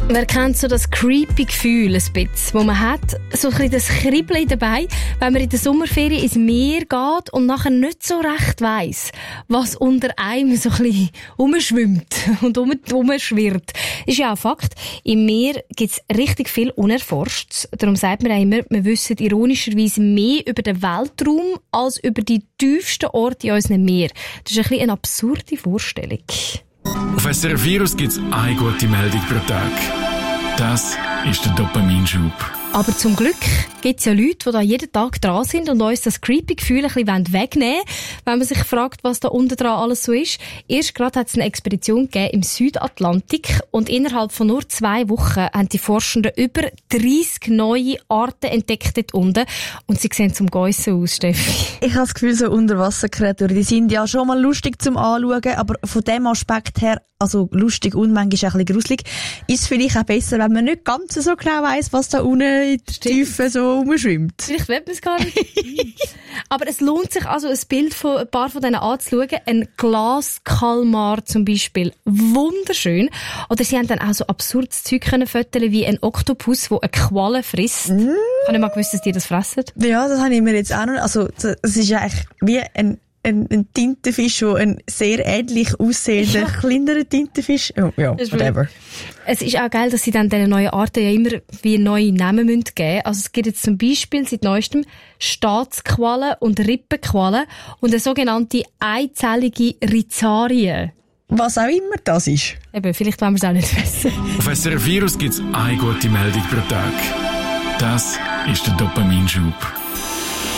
Wer kennt so das creepy Gefühl ein bisschen, wo man hat, so ein bisschen das Kribbeln dabei, wenn man in der Sommerferien ins Meer geht und nachher nicht so recht weiss, was unter einem so ein bisschen rumschwimmt und rumschwirrt. Ist ja auch Fakt. Im Meer gibt's richtig viel Unerforschtes. Darum sagt man auch immer, wir wissen ironischerweise mehr über den Weltraum als über die tiefsten Orte in unserem Meer. Das ist ein bisschen eine absurde Vorstellung. Auf SRF Virus gibt es eine gute Meldung pro Tag. Das ist der Dopaminschub. Aber zum Glück gibt es ja Leute, die da jeden Tag dran sind und uns das creepy Gefühl ein bisschen wegnehmen wollen, wenn man sich fragt, was da unten dran alles so ist. Erst gerade hat es eine Expedition gegeben im Südatlantik und innerhalb von nur 2 Wochen haben die Forschenden über 30 neue Arten entdeckt dort unten und sie sehen zum Geissen aus, Steffi. Ich habe das Gefühl, so Unterwasserkreaturen, die sind ja schon mal lustig zum Anschauen, aber von dem Aspekt her, also lustig und manchmal auch ein bisschen gruselig, ist es vielleicht auch besser, wenn man nicht ganz so genau weiss, was da unten in der Tiefe so rumschwimmt. Vielleicht will man es gar nicht. Aber es lohnt sich also, ein Bild von ein paar von denen anzuschauen. Ein Glaskalmar zum Beispiel. Wunderschön. Oder sie haben dann auch so absurdes Zeug können fotografieren, wie ein Oktopus, der eine Qualle frisst. Ich habe nicht mal gewusst, dass die das fressen. Ja, das habe ich mir jetzt auch noch, also, es ist ja eigentlich wie ein Tintenfisch, der ein sehr ähnlich aussehender, kleinerer Tintenfisch. Oh, ja, whatever. Es ist auch geil, dass sie dann diesen neuen Arten ja immer wie neue Namen geben müssen. Also es gibt jetzt zum Beispiel seit neuestem Staatsquallen und Rippenquallen und eine sogenannte einzellige Rizarie. Was auch immer das ist. Eben, vielleicht wollen wir es auch nicht wissen. Auf SRF Virus gibt es eine gute Meldung pro Tag. Das ist der Dopaminschub.